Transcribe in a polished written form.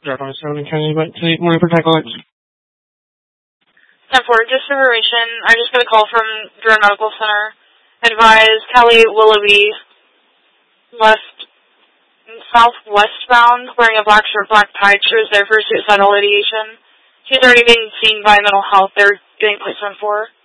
Dartmouth, Southern County, but to Morning Protect Alert. 10-4, just information. I just got a call from Durham Medical Center. Advised Kelly Willoughby left southwestbound wearing a black shirt, black tie. She was there for suicidal ideation. She's already being seen by mental health. They're getting placed on 4.